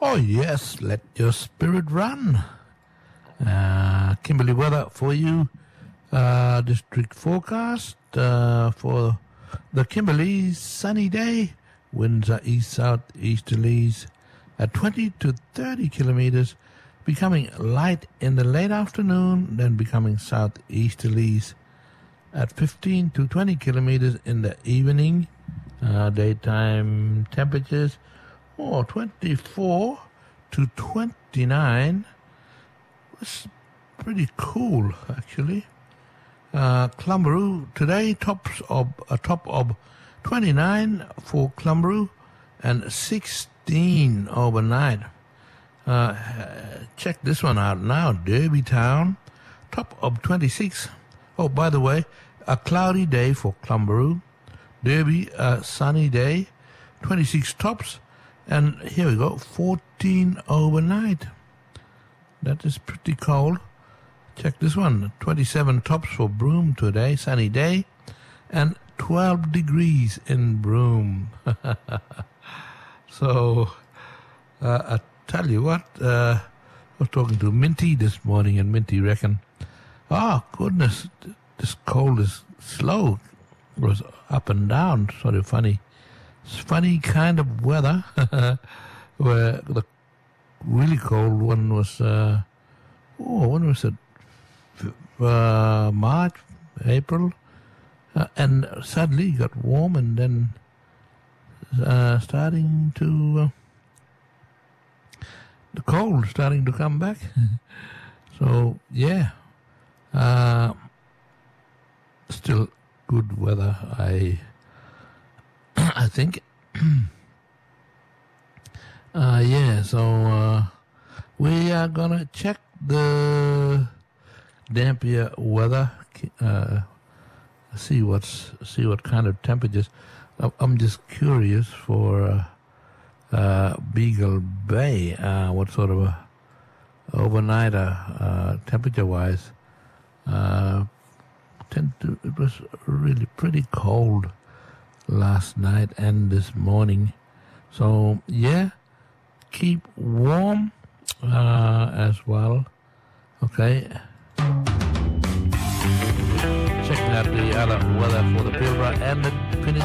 Oh yes, let your spirit run. Kimberley weather for you. District forecast for the Kimberley, sunny day. Winds are east-south-easterlies at 20 to 30 kilometers, becoming light in the late afternoon, then becoming southeasterlies at 15 to 20 kilometers in the evening. Daytime temperatures 24 to 29. It's pretty cool, actually. Clumberoo today, top of 29 for Clumberoo and 16 overnight. Check this one out now. Derby Town, top of 26. Oh, by the way, a cloudy day for Clumberoo. Derby, a sunny day, 26 tops. And here we go, 14 overnight. That is pretty cold. Check this one, 27 tops for Broome today, sunny day. And 12 degrees in Broome. So, I tell you what, I was talking to Minty this morning, and Minty reckoned, oh, goodness, this cold is slow. It was up and down, sort of funny. It's funny kind of weather, where the really cold one was, when was it? March, April. And suddenly it got warm, and then starting to the cold starting to come back. So yeah, still good weather. I think. Yeah. So we are gonna check the Dampier weather. See what kind of temperatures. I'm just curious for Beagle Bay. What sort of a overnighter temperature wise? It was really pretty cold last night and this morning. So yeah, keep warm as well. Okay. Checking out the other weather for the Pilbara and the